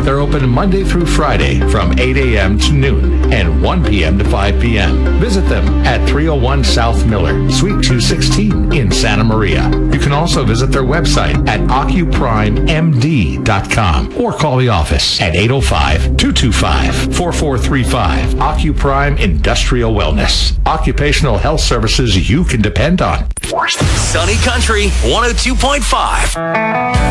They're open Monday through Friday from 8 a.m. to noon and 1 p.m. to 5 p.m. Visit them at 301 South Miller, Suite 216 in Santa Maria. You can also visit their website at OccuPrimeMD.com or call the office at 805-225-4435. OccuPrime Industrial Wellness. Occupational health services you can depend on. Sunny Country 102.5.